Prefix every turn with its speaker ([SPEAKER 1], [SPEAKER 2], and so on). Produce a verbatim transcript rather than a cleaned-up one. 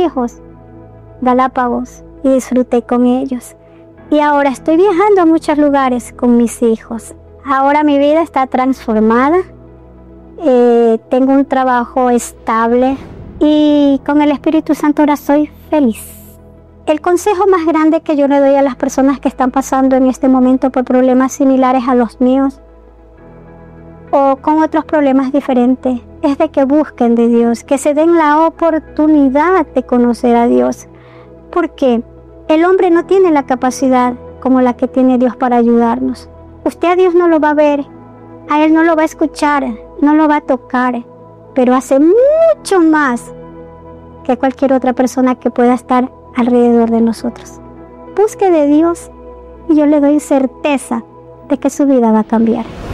[SPEAKER 1] hijos, Galápagos, y disfruté con ellos. Y ahora estoy viajando a muchos lugares con mis hijos. Ahora mi vida está transformada, eh, tengo un trabajo estable y con el Espíritu Santo ahora soy feliz. El consejo más grande que yo le doy a las personas que están pasando en este momento por problemas similares a los míos o con otros problemas diferentes es de que busquen de Dios, que se den la oportunidad de conocer a Dios, porque el hombre no tiene la capacidad como la que tiene Dios para ayudarnos. Usted a Dios no lo va a ver, a Él no lo va a escuchar, no lo va a tocar, pero hace mucho más que cualquier otra persona que pueda estar alrededor de nosotros. Busque de Dios y yo le doy certeza de que su vida va a cambiar.